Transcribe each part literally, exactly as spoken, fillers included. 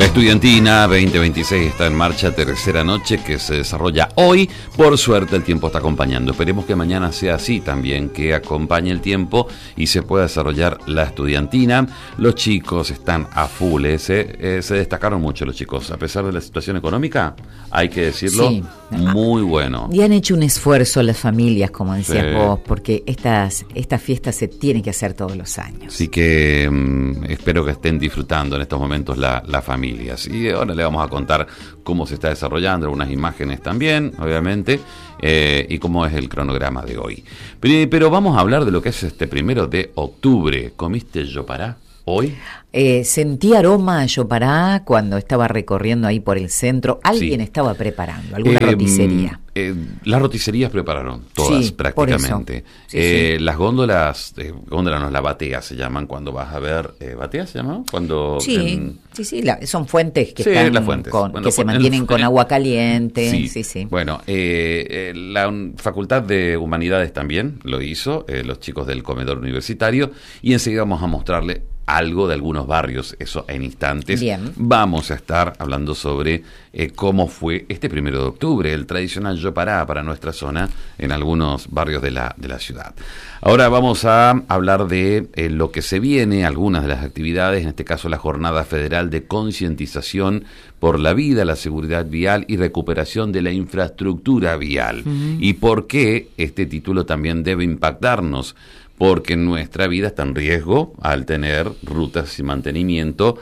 La estudiantina veinte veintiséis está en marcha, tercera noche que se desarrolla hoy. Por suerte el tiempo está acompañando. Esperemos que mañana sea así también, que acompañe el tiempo y se pueda desarrollar la estudiantina. Los chicos están a full, ¿eh? se, eh, se destacaron mucho los chicos, a pesar de la situación económica, hay que decirlo, sí. Muy bueno. Y han hecho un esfuerzo las familias, como decías Sí. vos, porque estas, estas fiestas se tienen que hacer todos los años. Así que mmm, espero que estén disfrutando en estos momentos la, la familias. Y ahora le vamos a contar cómo se está desarrollando, algunas imágenes también, obviamente, eh, y cómo es el cronograma de hoy. Pero, pero vamos a hablar de lo que es este primero de octubre. ¿Comiste yopará hoy? Eh, sentí aroma a yopará cuando estaba recorriendo ahí por el centro. Alguien sí. estaba preparando, alguna eh, roticería. Eh, las roticerías prepararon todas, sí, prácticamente. Sí, eh, sí. Las góndolas, eh, góndolas no, la batea se llaman cuando vas a ver. Eh, ¿Batea se llama? Cuando sí, en... sí, sí, la, son fuentes que sí, están las fuentes. Con, bueno, que se mantienen el, con agua caliente. Sí, sí, sí. Bueno, eh, eh, la Facultad de Humanidades también lo hizo, eh, los chicos del comedor universitario, y enseguida vamos a mostrarle algo de algunos barrios, eso en instantes. Bien. Vamos a estar hablando sobre eh, cómo fue este primero de octubre, el tradicional yopará para nuestra zona en algunos barrios de la, de la ciudad. Ahora vamos a hablar de eh, lo que se viene, algunas de las actividades, en este caso la Jornada Federal de Concientización por la Vida, la Seguridad Vial y Recuperación de la Infraestructura Vial. Uh-huh. Y por qué este título también debe impactarnos. Porque nuestra vida está en riesgo al tener rutas sin mantenimiento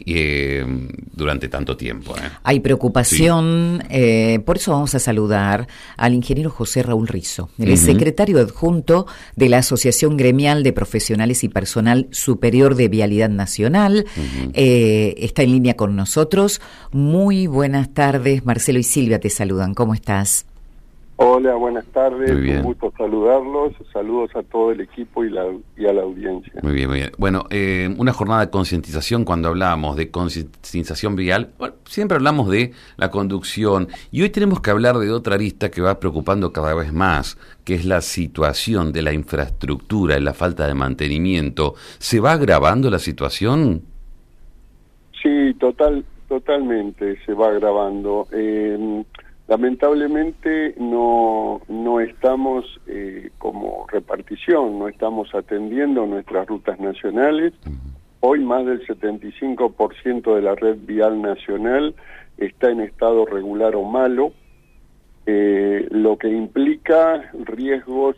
eh, durante tanto tiempo. ¿eh? Hay preocupación, sí. eh, por eso vamos a saludar al ingeniero José Raúl Rizzo, el uh-huh. secretario adjunto de la Asociación Gremial de Profesionales y Personal Superior de Vialidad Nacional. Uh-huh. Eh, está en línea con nosotros. Muy buenas tardes, Marcelo y Silvia te saludan. ¿Cómo estás? Hola, buenas tardes, un gusto saludarlos, saludos a todo el equipo y, la, y a la audiencia. Muy bien, muy bien. Bueno, eh, una jornada de concientización, cuando hablábamos de concientización vial, bueno, siempre hablamos de la conducción, y hoy tenemos que hablar de otra arista que va preocupando cada vez más, que es la situación de la infraestructura y la falta de mantenimiento. ¿Se va agravando la situación? Sí, total, totalmente se va agravando. Eh, Lamentablemente no, no estamos eh, como repartición, no estamos atendiendo nuestras rutas nacionales. Hoy más del setenta y cinco por ciento de la red vial nacional está en estado regular o malo, eh, lo que implica riesgos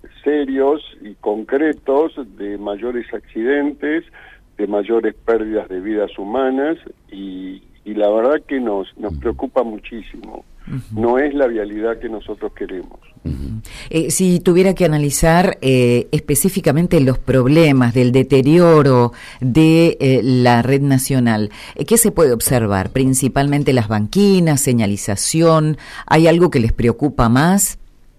serios y concretos de mayores accidentes, de mayores pérdidas de vidas humanas y, y la verdad que nos, nos preocupa muchísimo. Uh-huh. No es la vialidad que nosotros queremos. Uh-huh. Eh, si tuviera que analizar eh, específicamente los problemas del deterioro de eh, la red nacional, eh, ¿qué se puede observar? Principalmente las banquinas, señalización. ¿Hay algo que les preocupa más?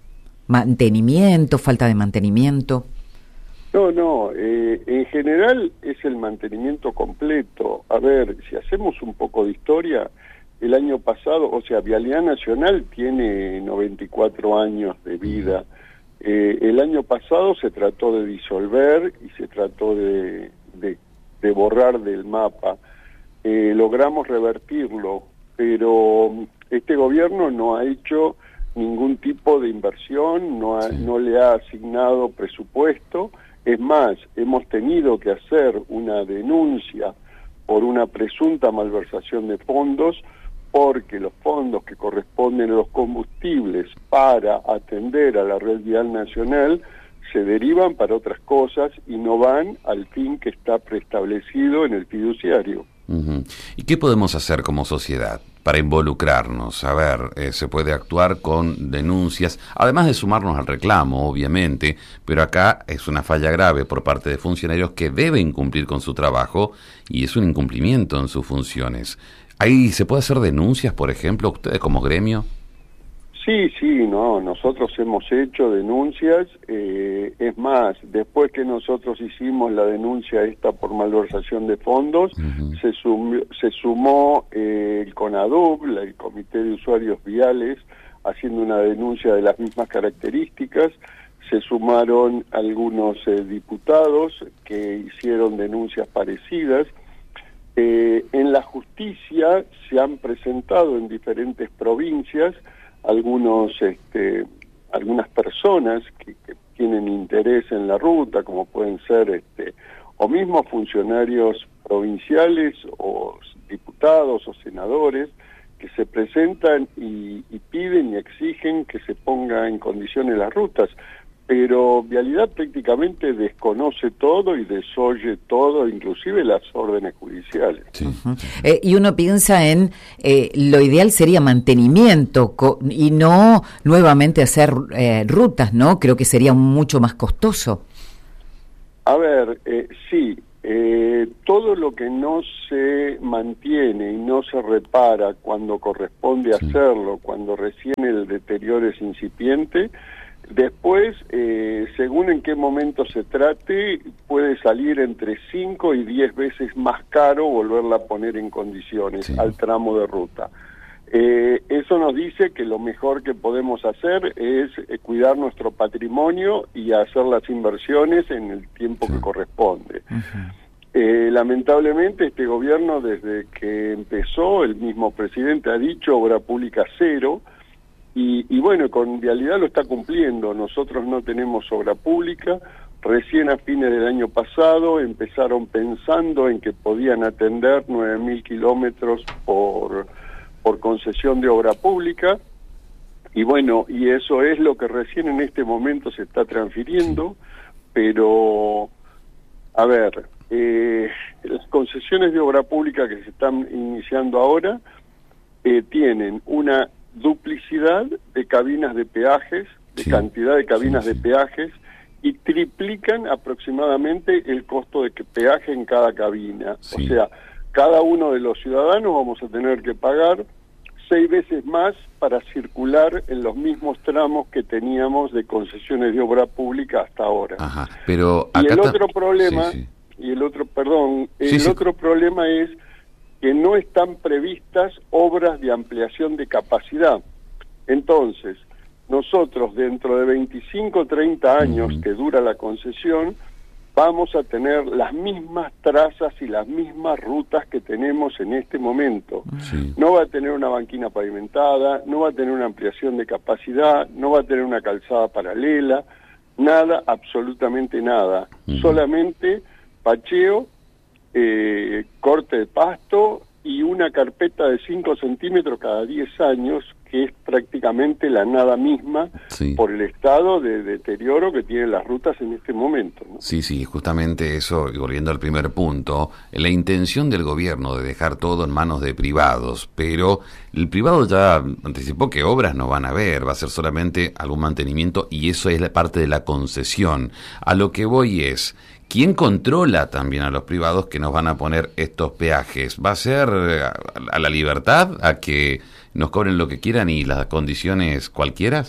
¿Mantenimiento, falta de mantenimiento? No, no, eh, en general es el mantenimiento completo. A ver, si hacemos un poco de historia, el año pasado, o sea, Vialidad Nacional tiene noventa y cuatro años de vida. Eh, el año pasado se trató de disolver y se trató de, de, de borrar del mapa. Eh, logramos revertirlo, pero este gobierno no ha hecho ningún tipo de inversión, no, ha, no le ha asignado presupuesto. Es más, hemos tenido que hacer una denuncia por una presunta malversación de fondos, porque los fondos que corresponden a los combustibles para atender a la red vial nacional se derivan para otras cosas y no van al fin que está preestablecido en el fiduciario. Uh-huh. ¿Y qué podemos hacer como sociedad para involucrarnos? A ver, eh, se puede actuar con denuncias, además de sumarnos al reclamo, obviamente, pero acá es una falla grave por parte de funcionarios que deben cumplir con su trabajo y es un incumplimiento en sus funciones. ¿Ahí se puede hacer denuncias, por ejemplo, ustedes como gremio? Sí, sí, no, nosotros hemos hecho denuncias, eh, es más, después que nosotros hicimos la denuncia esta por malversación de fondos, uh-huh. se, sum, se sumó eh, el CONADUB, la, el Comité de Usuarios Viales, haciendo una denuncia de las mismas características, se sumaron algunos eh, diputados que hicieron denuncias parecidas. Eh, en la justicia justicia se han presentado en diferentes provincias algunos, este, algunas personas que, que tienen interés en la ruta, como pueden ser, este, o mismos funcionarios provinciales o diputados o senadores, que se presentan y, y piden y exigen que se ponga en condiciones las rutas. Pero Vialidad prácticamente desconoce todo y desoye todo, inclusive las órdenes judiciales. Sí. Uh-huh. Eh, y uno piensa en, eh, lo ideal sería mantenimiento co- y no nuevamente hacer eh, rutas, ¿no? Creo que sería mucho más costoso. A ver, eh, sí, eh, todo lo que no se mantiene y no se repara cuando corresponde sí. hacerlo, cuando recién el deterioro es incipiente, después, eh, según en qué momento se trate, puede salir entre cinco y diez veces más caro volverla a poner en condiciones sí. al tramo de ruta. Eh, eso nos dice que lo mejor que podemos hacer es eh, cuidar nuestro patrimonio y hacer las inversiones en el tiempo sí. que corresponde. Uh-huh. Eh, lamentablemente este gobierno, desde que empezó, el mismo presidente ha dicho obra pública cero, y, y bueno, con Vialidad lo está cumpliendo. Nosotros no tenemos obra pública. Recién a fines del año pasado empezaron pensando en que podían atender nueve mil kilómetros por... por concesión de obra pública, y bueno, y eso es lo que recién en este momento se está transfiriendo, pero, a ver, eh, las concesiones de obra pública que se están iniciando ahora eh, tienen una duplicidad de cabinas de peajes, de sí, cantidad de cabinas sí, sí. de peajes, y triplican aproximadamente el costo de que peaje en cada cabina, sí. o sea, cada uno de los ciudadanos vamos a tener que pagar seis veces más para circular en los mismos tramos que teníamos de concesiones de obra pública hasta ahora. Ajá, pero acá y el ta... otro problema, sí, sí. y el otro, perdón, sí, el sí. otro problema es que no están previstas obras de ampliación de capacidad. Entonces, nosotros dentro de veinticinco o treinta años uh-huh. que dura la concesión, vamos a tener las mismas trazas y las mismas rutas que tenemos en este momento. Sí. No va a tener una banquina pavimentada, no va a tener una ampliación de capacidad, no va a tener una calzada paralela, nada, absolutamente nada. Uh-huh. Solamente pacheo, eh, corte de pasto y una carpeta de cinco centímetros cada diez años, que es prácticamente la nada misma sí. por el estado de deterioro que tienen las rutas en este momento, ¿no? Sí, sí, justamente eso, y volviendo al primer punto, la intención del gobierno de dejar todo en manos de privados, pero el privado ya anticipó que obras no van a haber, va a ser solamente algún mantenimiento, y eso es la parte de la concesión. A lo que voy es, ¿quién controla también a los privados que nos van a poner estos peajes? ¿Va a ser a la libertad, a que nos cobren lo que quieran y las condiciones cualquiera?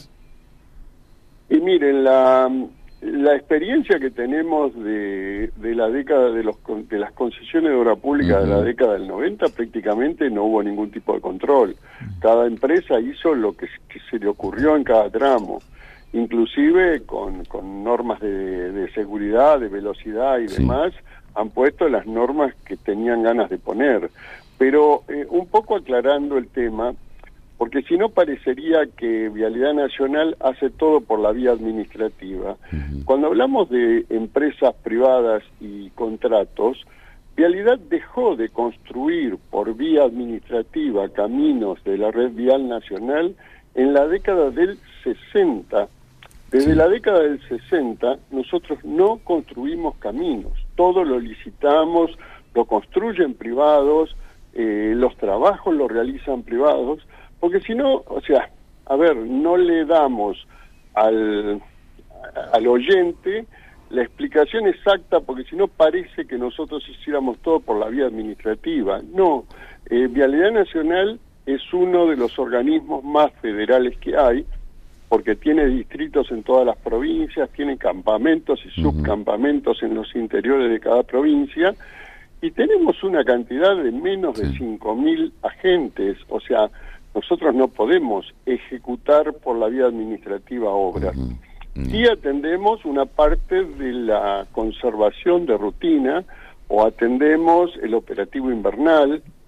Y miren, la, la experiencia que tenemos de, de la década de, los, de las concesiones de obra pública uh-huh. de la década del noventa, prácticamente no hubo ningún tipo de control. Cada empresa hizo lo que, que se le ocurrió en cada tramo, inclusive con, con normas de, de seguridad, de velocidad y sí. demás, han puesto las normas que tenían ganas de poner. Pero eh, un poco aclarando el tema, porque si no parecería que Vialidad Nacional hace todo por la vía administrativa. Uh-huh. Cuando hablamos de empresas privadas y contratos, Vialidad dejó de construir por vía administrativa caminos de la red vial nacional en la década del sesenta. Desde sí. la década del sesenta nosotros no construimos caminos, todo lo licitamos, lo construyen privados, eh, los trabajos los realizan privados, porque si no, o sea, a ver, no le damos al, al oyente la explicación exacta, porque si no parece que nosotros hiciéramos todo por la vía administrativa. No, eh, Vialidad Nacional es uno de los organismos más federales que hay, porque tiene distritos en todas las provincias, tiene campamentos y subcampamentos en los interiores de cada provincia, y tenemos una cantidad de menos de cinco mil agentes, o sea, nosotros no podemos ejecutar por la vía administrativa obras. Uh-huh. Uh-huh. Sí atendemos una parte de la conservación de rutina, o atendemos el operativo invernal, uh-huh.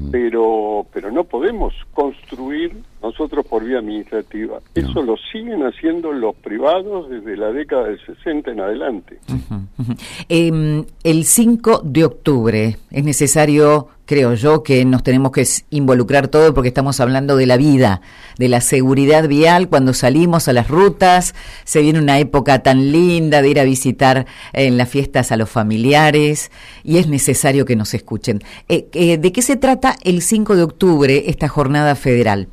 pero pero no podemos construir nosotros por vía administrativa. No. Eso lo siguen haciendo los privados desde la década del sesenta en adelante. Uh-huh, uh-huh. Eh, el cinco de octubre es necesario, creo yo, que nos tenemos que involucrar todos porque estamos hablando de la vida, de la seguridad vial cuando salimos a las rutas. Se viene una época tan linda de ir a visitar en las fiestas a los familiares y es necesario que nos escuchen. Eh, eh, ¿De qué se trata el cinco de octubre, esta jornada federal?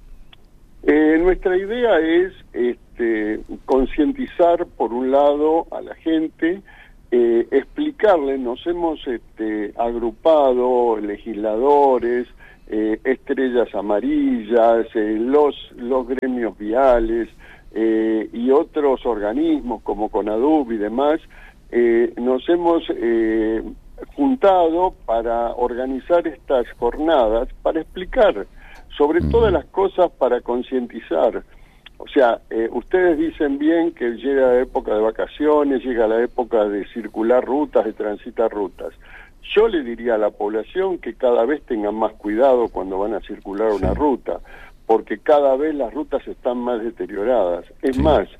Eh, nuestra idea es este, concientizar, por un lado, a la gente, eh, explicarle, nos hemos este, agrupado legisladores, eh, estrellas amarillas, eh, los, los gremios viales eh, y otros organismos como CONADUB y demás, eh, nos hemos eh, juntado para organizar estas jornadas, para explicar sobre todas las cosas, para concientizar. O sea, eh, ustedes dicen bien que llega la época de vacaciones, llega la época de circular rutas, de transitar rutas. Yo le diría a la población que cada vez tengan más cuidado cuando van a circular una ruta, porque cada vez las rutas están más deterioradas. Es sí. más,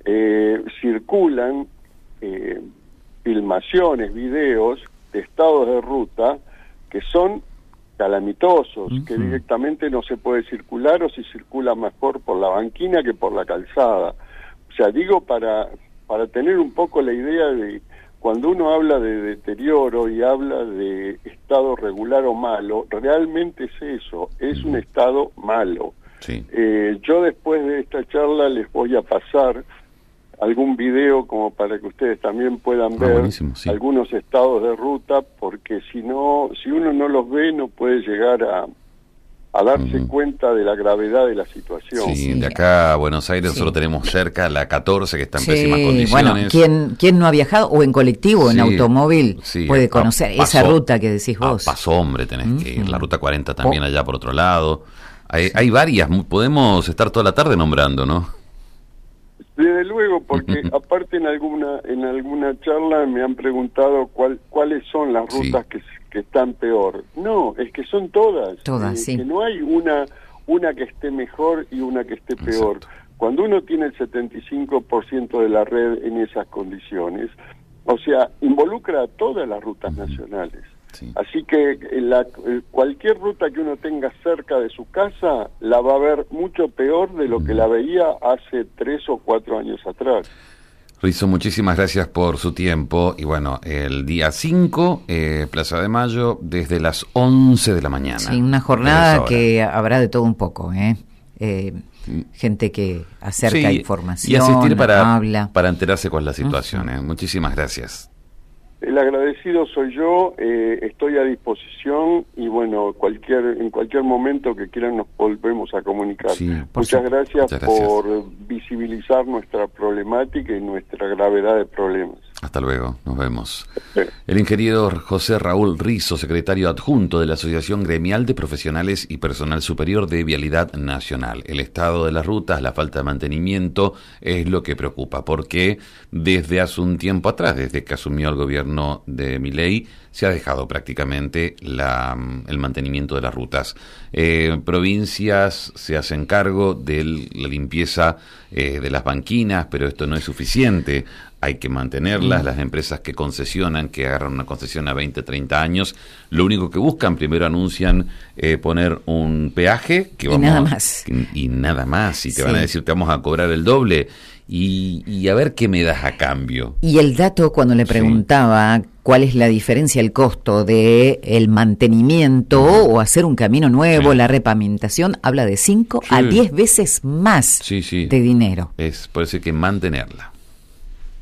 eh, circulan eh, filmaciones, videos de estados de ruta que son calamitosos, uh-huh. que directamente no se puede circular o si circula mejor por la banquina que por la calzada. O sea, digo para para tener un poco la idea de cuando uno habla de deterioro y habla de estado regular o malo, realmente es eso, es un estado malo. Sí. Eh, yo después de esta charla les voy a pasar algún video como para que ustedes también puedan ah, ver sí. algunos estados de ruta, porque si no, si uno no los ve no puede llegar a, a darse uh-huh. cuenta de la gravedad de la situación. Sí, sí. De acá a Buenos Aires sí. solo tenemos cerca la catorce que está en sí. pésimas condiciones. Bueno, ¿quién, ¿quién no ha viajado o en colectivo o sí. en automóvil sí. puede conocer a, esa ruta que decís vos? A Paso Hombre tenés uh-huh. que ir, la ruta cuarenta también oh. allá por otro lado. Hay, sí. hay varias, podemos estar toda la tarde nombrando, ¿no? Desde luego, porque aparte en alguna en alguna charla me han preguntado cuál, cuáles son las rutas sí. que, que están peor. No, es que son todas. Todas, eh, sí. Que no hay una una que esté mejor y una que esté peor. Exacto. Cuando uno tiene el setenta y cinco por ciento de la red en esas condiciones, o sea, involucra a todas las rutas uh-huh. nacionales. Sí. Así que la, cualquier ruta que uno tenga cerca de su casa la va a ver mucho peor de lo que la veía hace tres o cuatro años atrás. Rizo, muchísimas gracias por su tiempo. Y bueno, el día cinco, eh, Plaza de Mayo, desde las once de la mañana. Sí, una jornada que habrá de todo un poco, ¿eh? eh gente que acerca sí, información, y asistir para, habla. para enterarse cuál es la situación. Uh-huh. ¿eh? Muchísimas gracias. El agradecido soy yo, eh, estoy a disposición y bueno, cualquier en cualquier momento que quieran nos volvemos a comunicar. Sí, muchas, su... gracias muchas gracias por visibilizar nuestra problemática y nuestra gravedad de problemas. Hasta luego, nos vemos. Sí. El ingeniero José Raúl Rizo, secretario adjunto de la Asociación Gremial de Profesionales y Personal Superior de Vialidad Nacional. El estado de las rutas, la falta de mantenimiento es lo que preocupa, porque desde hace un tiempo atrás, desde que asumió el gobierno de Milei, se ha dejado prácticamente la, el mantenimiento de las rutas. Eh, provincias se hacen cargo de la limpieza eh, de las banquinas, pero esto no es suficiente. Hay que mantenerlas, las empresas que concesionan, que agarran una concesión a veinte, treinta años, lo único que buscan, primero anuncian eh, poner un peaje, que vamos, y nada más. Y, y nada más, y te sí. van a decir, te vamos a cobrar el doble, y, y a ver qué me das a cambio. Y el dato, cuando le preguntaba sí. cuál es la diferencia, el costo de el mantenimiento uh-huh. o hacer un camino nuevo, sí. la repavimentación, habla de cinco sí. a diez veces más sí, sí. de dinero. Es por eso hay que mantenerla.